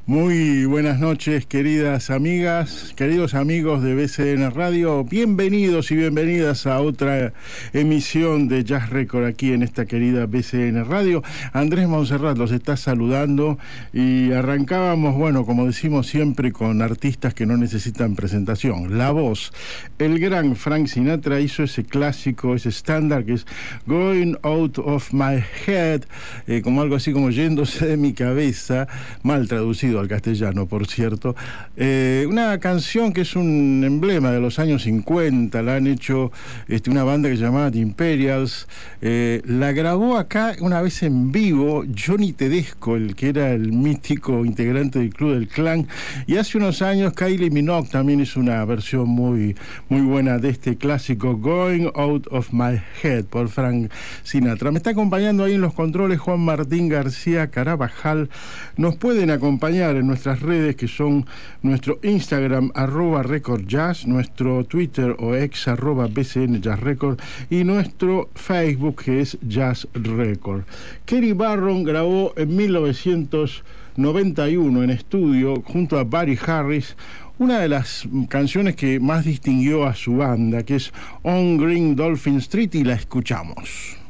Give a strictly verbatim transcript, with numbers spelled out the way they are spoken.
Muy buenas noches, queridas amigas, queridos amigos de B C N Radio. Bienvenidos y bienvenidas a otra emisión de Jazz Record aquí en esta querida B C N Radio. Andrés Montserrat los está saludando y arrancábamos, bueno, como decimos siempre, con artistas que no necesitan presentación. La voz, el gran Frank Sinatra hizo ese clásico, ese estándar que es Going Out of My Head, eh, como algo así como yéndose de mi cabeza, mal traducido al castellano, por cierto. Eh, una canción que es un emblema de los años cincuenta, la han hecho este, una banda que se llamaba The Imperials. Eh, la grabó acá una vez en vivo Johnny Tedesco, el que era el mítico integrante del Club del Clan, y hace unos años Kylie Minogue también hizo una versión muy, muy buena de este clásico Going Out of My Head por Frank Sinatra. Me está acompañando ahí en los controles Juan Martín García Carabajal. Nos pueden acompañar en nuestras redes, que son nuestro Instagram arroba Record Jazz, nuestro Twitter o ex arroba B C N Jazz Record y nuestro Facebook, que es Jazz Record. Kerry Barron grabó en mil novecientos noventa y uno en estudio junto a Buddy Harris una de las canciones que más distinguió a su banda, que es On Green Dolphin Street, y la escuchamos.